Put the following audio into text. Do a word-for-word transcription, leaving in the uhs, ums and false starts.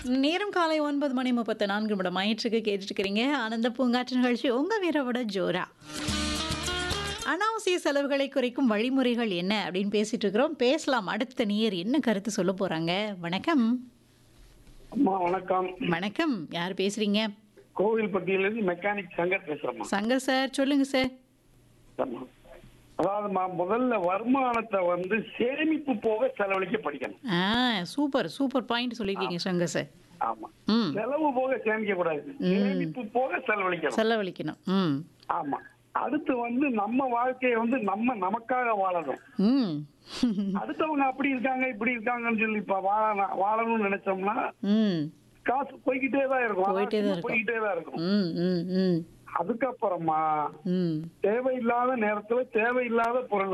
நேரம் காலை ஒன்பது மணி முப்பத்து நான்கு நிமிடம் ஆயிற்றுக்கு கேட்டுட்டு இருக்கிறீங்க ஆனந்த பூங்காற்று நிகழ்ச்சி உங்க வீரோட ஜோரா. அனாவசிய செலவுகளை குறைக்கும் வழிமுறைகள் என்ன அப்படின்னு பேசிட்டு இருக்கிறோம். பேசலாம். அடுத்த நேயர் என்ன கருத்து சொல்ல போறாங்க? வணக்கம். அம்மா வணக்கம். வணக்கம். யார் பேசுறீங்க? கோவில்பட்டியிலிருந்து மெக்கானிக் சங்கர் பேசுறேம்மா. சங்கர் சார் சொல்லுங்க சார். ஆமா. அதாவதுமா முதல்ல வருமானத்தை வந்து சேமிப்பு போக செலவழிக்க படிக்கணும். ஆ சூப்பர் சூப்பர் பாயிண்ட் சொல்லியிருக்கீங்க சங்கர் சார். ஆமா. ம் செலவு போக சேமிக்க கூடாது, சேமிப்பு போக செலவழிக்கணும். செலவழிக்கணும். ம் ஆமா. அடுத்து வந்து நம்ம வாழ்க்கையை வந்து நம்ம நமக்காக வாழணும். ம் அடுத்தவங்க அப்படி இருக்காங்க இப்படி இருக்காங்கன்னு சொல்லி இப்ப வாழ வாழணும்னு நினைச்சோம்னா ம் காசு போய்கிட்டே தான் இருக்கும், போயிட்டே தான் இருக்கும். போய்கிட்டே தான் இருக்கும். ம் ம் ம் அதுக்கப்புறமா ம் தேவையில்லாத நேரத்துல தேவையில்லாத பொருள்